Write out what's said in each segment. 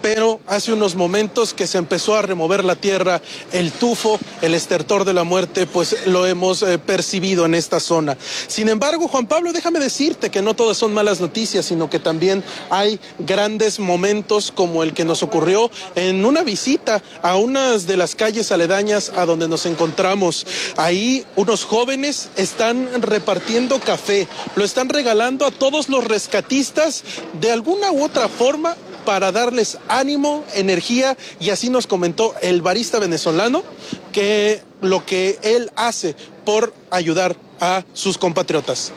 pero hace unos momentos que se empezó a remover la tierra, el tufo, el estertor de la muerte, pues lo hemos percibido en esta zona. Sin embargo, Juan Pablo, déjame decirte que no todas son malas noticias, sino que también hay grandes momentos como el que nos ocurrió en una visita a unas de las calles aledañas a donde nos encontramos. Ahí unos jóvenes están repartiendo café, lo están regalando a todos los rescatistas de alguna u otra forma para darles ánimo, energía, y así nos comentó el barista venezolano que lo que él hace por ayudar a sus compatriotas.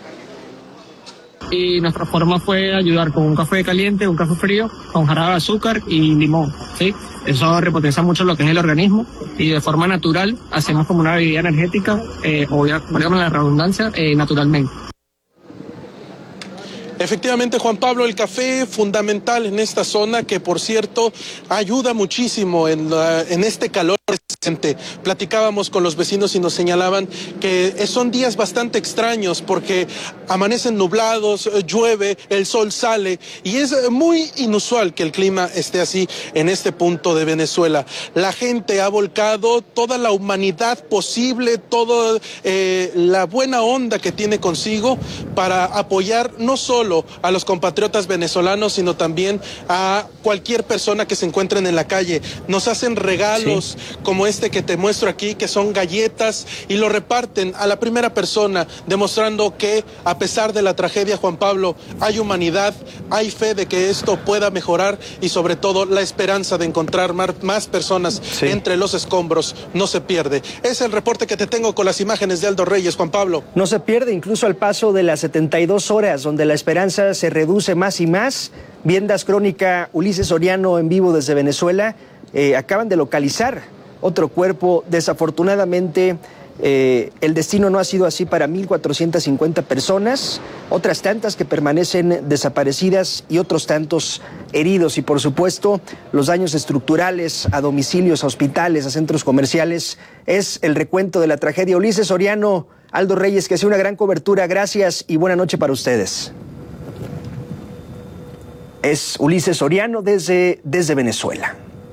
Y nuestra forma fue ayudar con un café caliente, un café frío, con jarabe de azúcar y limón, ¿sí? Eso repotencia mucho lo que es el organismo y de forma natural hacemos como una bebida energética, o digamos la redundancia, naturalmente. Efectivamente, Juan Pablo, el café fundamental en esta zona que, por cierto, ayuda muchísimo en este calor presente. Platicábamos con los vecinos y nos señalaban que son días bastante extraños porque amanecen nublados, llueve, el sol sale y es muy inusual que el clima esté así en este punto de Venezuela. La gente ha volcado toda la humanidad posible, toda la buena onda que tiene consigo para apoyar no solo a los compatriotas venezolanos, sino también a cualquier persona que se encuentren en la calle. Nos hacen regalos como este que te muestro aquí, que son galletas, y lo reparten a la primera persona, demostrando que a pesar de la tragedia, Juan Pablo, hay humanidad, hay fe de que esto pueda mejorar y sobre todo la esperanza de encontrar más personas entre los escombros no se pierde. Es el reporte que te tengo con las imágenes de Aldo Reyes, Juan Pablo. No se pierde incluso al paso de las 72 horas, donde la esperanza se reduce más y más. Viendas Crónica, Ulises Soriano en vivo desde Venezuela. Acaban de localizar otro cuerpo. Desafortunadamente, el destino no ha sido así para 1,450 personas, otras tantas que permanecen desaparecidas y otros tantos heridos. Y por supuesto, los daños estructurales a domicilios, a hospitales, a centros comerciales. Es el recuento de la tragedia. Ulises Soriano, Aldo Reyes, que hace una gran cobertura. Gracias y buena noche para ustedes. Es Ulises Soriano desde Venezuela.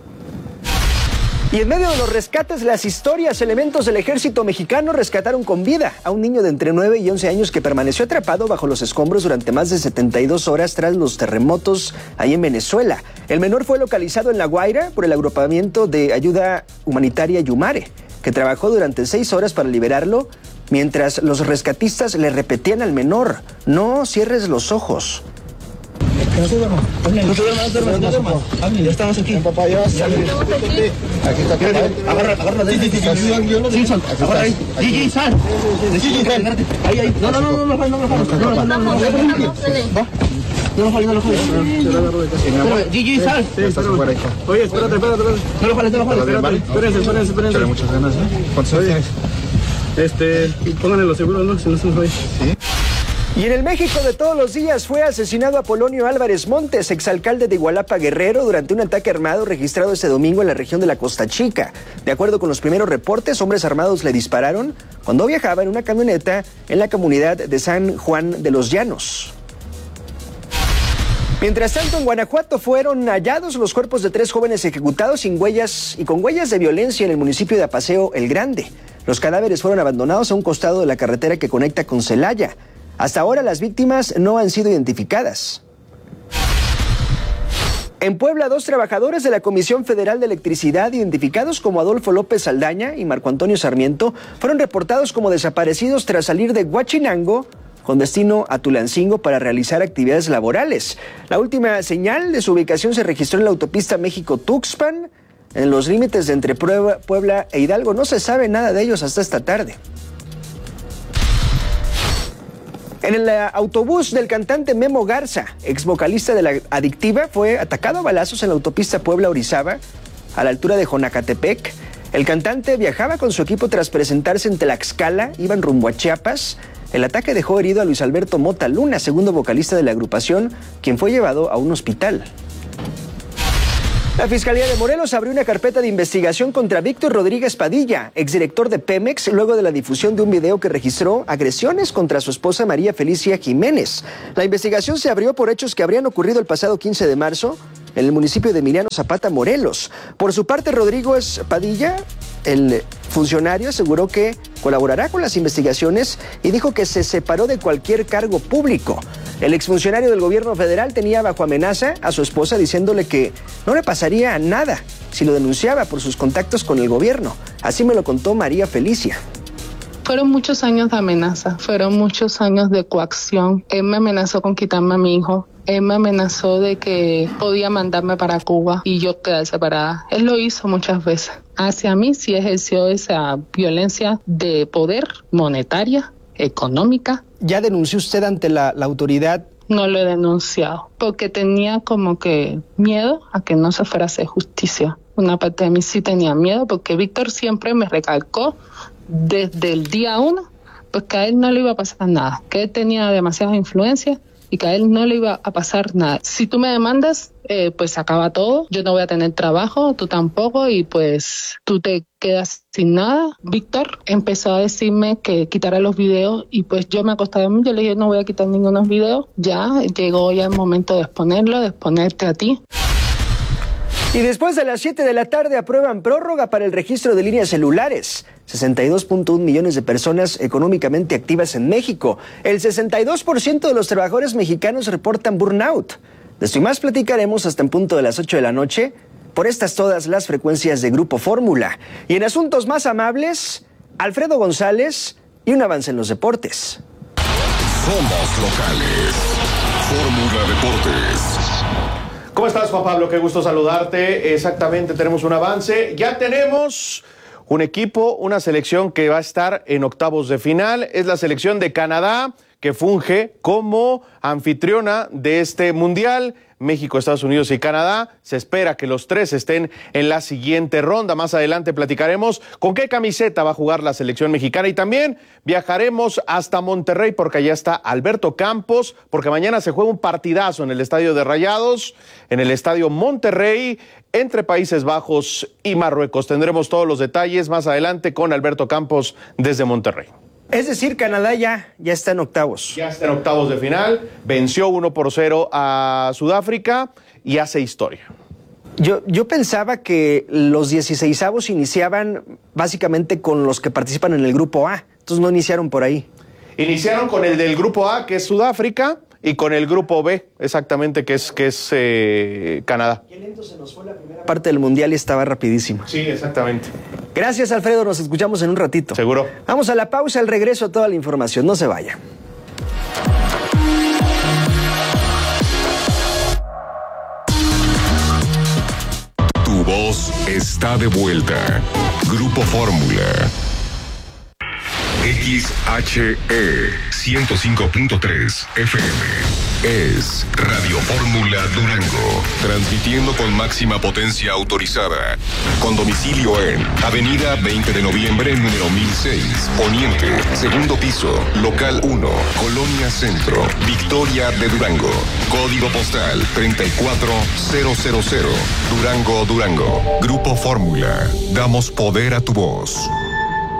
Y en medio de los rescates, las historias, elementos del ejército mexicano rescataron con vida a un niño de entre 9 y 11 años que permaneció atrapado bajo los escombros durante más de 72 horas tras los terremotos ahí en Venezuela. El menor fue localizado en La Guaira por el agrupamiento de ayuda humanitaria Yumare, que trabajó durante 6 horas para liberarlo, mientras los rescatistas le repetían al menor: no cierres los ojos. No te duermas. No te duermas. Ya estamos aquí. Papá, ya vas a salir. Aquí está. Agarra. Agarra ahí. Gigi, sal. Ahí. No. Gigi, sal. Oye, espérate. No lo jales. Espérense. Échale muchas ganas, ¿eh? ¿Cuántos años? Pónganle los seguros, ¿no? Si no se nos va. Sí. Y en el México de todos los días fue asesinado Apolonio Álvarez Montes, exalcalde de Igualapa, Guerrero, durante un ataque armado registrado este domingo en la región de la Costa Chica. De acuerdo con los primeros reportes, hombres armados le dispararon cuando viajaba en una camioneta en la comunidad de San Juan de los Llanos. Mientras tanto, en Guanajuato fueron hallados los cuerpos de 3 jóvenes ejecutados sin huellas y con huellas de violencia en el municipio de Apaseo El Grande. Los cadáveres fueron abandonados a un costado de la carretera que conecta con Celaya. Hasta ahora las víctimas no han sido identificadas. En Puebla, 2 trabajadores de la Comisión Federal de Electricidad, identificados como Adolfo López Saldaña y Marco Antonio Sarmiento, fueron reportados como desaparecidos tras salir de Huachinango con destino a Tulancingo para realizar actividades laborales. La última señal de su ubicación se registró en la autopista México-Tuxpan, en los límites de entre Puebla e Hidalgo. No se sabe nada de ellos hasta esta tarde. En el autobús del cantante Memo Garza, ex vocalista de La Adictiva, fue atacado a balazos en la autopista Puebla-Orizaba, a la altura de Jonacatepec. El cantante viajaba con su equipo tras presentarse en Tlaxcala, iban rumbo a Chiapas. El ataque dejó herido a Luis Alberto Mota Luna, segundo vocalista de la agrupación, quien fue llevado a un hospital. La Fiscalía de Morelos abrió una carpeta de investigación contra Víctor Rodríguez Padilla, exdirector de Pemex, luego de la difusión de un video que registró agresiones contra su esposa María Felicia Jiménez. La investigación se abrió por hechos que habrían ocurrido el pasado 15 de marzo, en el municipio de Emiliano Zapata, Morelos. Por su parte, Rodrigo Padilla, el funcionario, aseguró que colaborará con las investigaciones y dijo que se separó de cualquier cargo público. El exfuncionario del gobierno federal tenía bajo amenaza a su esposa diciéndole que no le pasaría nada si lo denunciaba por sus contactos con el gobierno. Así me lo contó María Felicia. Fueron muchos años de amenaza, fueron muchos años de coacción. Él me amenazó con quitarme a mi hijo. Él me amenazó de que podía mandarme para Cuba y yo quedar separada. Él lo hizo muchas veces. Hacia mí sí ejerció esa violencia de poder monetaria, económica. ¿Ya denunció usted ante la autoridad? No lo he denunciado porque tenía como que miedo a que no se fuera a hacer justicia. Una parte de mí sí tenía miedo porque Víctor siempre me recalcó desde el día 1 pues que a él no le iba a pasar nada, que él tenía demasiadas influencias y que a él no le iba a pasar nada. Si tú me demandas, pues se acaba todo, yo no voy a tener trabajo, tú tampoco, y pues tú te quedas sin nada. Víctor empezó a decirme que quitara los videos y pues yo me acosté a dormir, yo le dije no voy a quitar ningunos videos, ya llegó ya el momento de exponerlo, de exponerte a ti. Y después de las 7 de la tarde aprueban prórroga para el registro de líneas celulares. 62.1 millones de personas económicamente activas en México. El 62% de los trabajadores mexicanos reportan burnout. De esto y más platicaremos hasta en punto de las 8 de la noche por estas todas las frecuencias de Grupo Fórmula. Y en asuntos más amables, Alfredo González y un avance en los deportes. Somos locales. Fórmula Deportes. ¿Cómo estás, Juan Pablo? Qué gusto saludarte. Exactamente, tenemos un avance. Ya tenemos un equipo, una selección que va a estar en octavos de final. Es la selección de Canadá, que funge como anfitriona de este mundial. México, Estados Unidos y Canadá. Se espera que los tres estén en la siguiente ronda. Más adelante platicaremos con qué camiseta va a jugar la selección mexicana y también viajaremos hasta Monterrey porque allá está Alberto Campos, porque mañana se juega un partidazo en el Estadio de Rayados, en el Estadio Monterrey, entre Países Bajos y Marruecos. Tendremos todos los detalles más adelante con Alberto Campos desde Monterrey. Es decir, Canadá ya está en octavos. Ya está en octavos de final, venció 1-0 a Sudáfrica y hace historia. Yo pensaba que los 16avos iniciaban básicamente con los que participan en el Grupo A, entonces no iniciaron por ahí. Iniciaron con el del Grupo A, que es Sudáfrica, y con el Grupo B, exactamente, que es Canadá. Qué lento se nos fue la primera parte del Mundial y estaba rapidísimo. Sí, exactamente. Gracias, Alfredo, nos escuchamos en un ratito. Seguro. Vamos a la pausa, al regreso toda la información, no se vaya. Tu voz está de vuelta. Grupo Fórmula. XHE 105.3 FM. Es Radio Fórmula Durango. Transmitiendo con máxima potencia autorizada. Con domicilio en Avenida 20 de Noviembre, número 1006. Poniente, segundo piso, local 1, Colonia Centro, Victoria de Durango. Código postal 34000. Durango, Durango. Grupo Fórmula. Damos poder a tu voz.